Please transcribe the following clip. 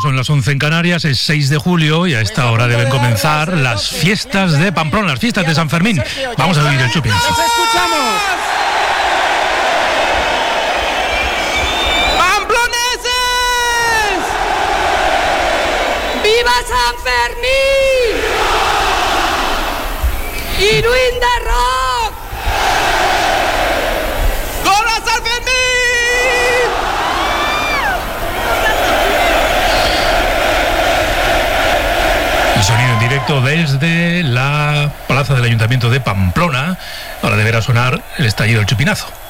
son las 11 en Canarias, es 6 de julio y a esta hora deben comenzar las fiestas de Pamplona, las fiestas de San Fermín. Vamos a oír el chupinazo. ¡Nos escuchamos! ¡Pamploneses! ¡Viva San Fermín! ¡Iruin de Rock! ¡Gol a San Fermín! El sonido en directo desde la plaza del Ayuntamiento de Pamplona. Ahora deberá sonar el estallido del chupinazo.